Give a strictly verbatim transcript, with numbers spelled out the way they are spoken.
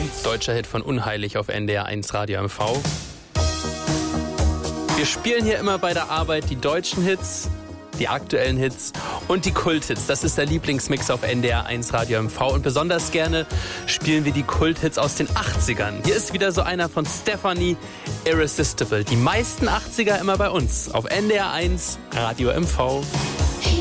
Deutscher Hit von Unheilig auf N D R eins Radio M V. Wir spielen hier immer bei der Arbeit die deutschen Hits, die aktuellen Hits und die Kulthits. Das ist der Lieblingsmix auf N D R eins Radio M V. Und besonders gerne spielen wir die Kulthits aus den achtzigern. Hier ist wieder so einer von Stefanie, Irresistible. Die meisten achtziger immer bei uns auf N D R eins Radio M V.